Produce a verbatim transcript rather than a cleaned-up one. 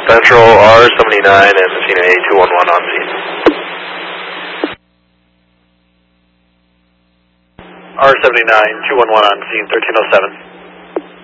Central, R seventy-nine and Messina A two one one on scene. R seventy-nine, two one one on scene, thirteen oh seven.